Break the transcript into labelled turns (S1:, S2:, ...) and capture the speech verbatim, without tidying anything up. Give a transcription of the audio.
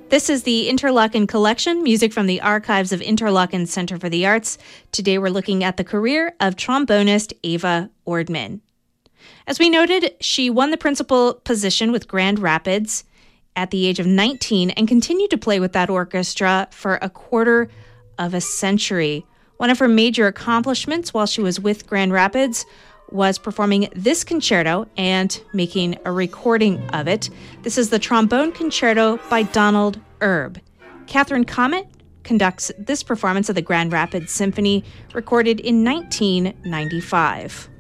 S1: This is the Interlochen Collection, music from the archives of Interlochen Center for the Arts. Today we're looking at the career of trombonist Eva Ordman. As we noted, she won the principal position with Grand Rapids at the age of nineteen and continued to play with that orchestra for a quarter of a century. One of her major accomplishments while she was with Grand Rapids was performing this concerto and making a recording of it. This is the Trombone Concerto by Donald Erb. Catherine Comet conducts this performance of the Grand Rapids Symphony, recorded in nineteen ninety-five.